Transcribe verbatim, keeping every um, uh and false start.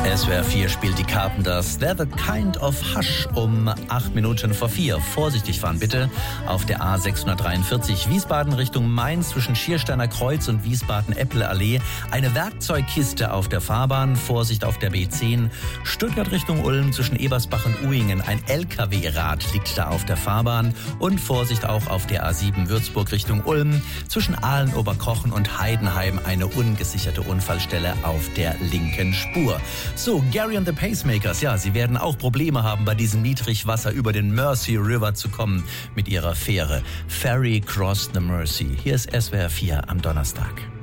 S W R vier spielt die Carpenters. They're the kind of hush um acht Minuten vor vier. Vorsichtig fahren bitte auf der A sechshundertdreiundvierzig Wiesbaden Richtung Mainz zwischen Schiersteiner Kreuz und Wiesbaden-Eppele-Allee. Eine Werkzeugkiste auf der Fahrbahn. Vorsicht auf der B zehn. Stuttgart Richtung Ulm zwischen Ebersbach und Uhingen. Ein L K W-Rad liegt da auf der Fahrbahn. Und Vorsicht auch auf der A sieben Würzburg Richtung Ulm zwischen Aalen, Oberkochen und Heidenheim. Eine ungesicherte Unfallstelle auf der linken Spur. So, Gary and the Pacemakers, ja, sie werden auch Probleme haben, bei diesem Niedrigwasser über den Mersey River zu kommen mit ihrer Fähre. Ferry Cross the Mersey. Hier ist S W R vier am Donnerstag.